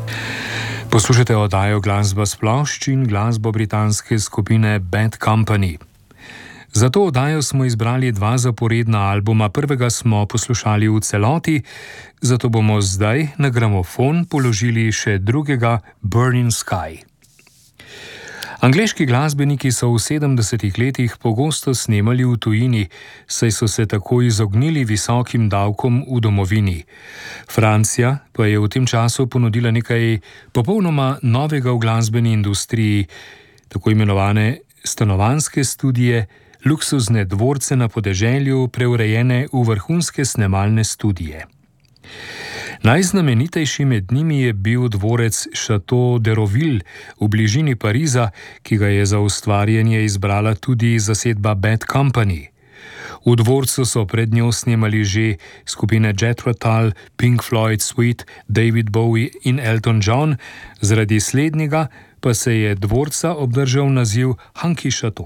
Poslušate oddajo Glasba s plošč in glasbo britanske skupine Bad Company. Za to oddajo smo izbrali dva zaporedna albuma, prvega smo poslušali v celoti, zato bomo zdaj na gramofon položili še drugega, Burning Sky. Angleški glasbeniki so v 70. letih pogosto snemali v tujini, saj so se tako izognili visokim davkom v domovini. Francija pa je v tem času ponudila nekaj popolnoma novega v glasbeni industriji, tako imenovane stanovanjske studije, luksuzne dvorce na podeželju, preurejene v vrhunske snemalne studije. Najznamenitejši med njimi je bil dvorec Chateau de Roville v bližini Pariza, ki ga je za ustvarjanje izbrala tudi zasedba Bad Company. V dvorcu so pred njo snemali že skupine Jethro Tull, Pink Floyd, Sweet, David Bowie in Elton John, zaradi slednjega pa se je dvorca obdržal naziv Hunky Chateau.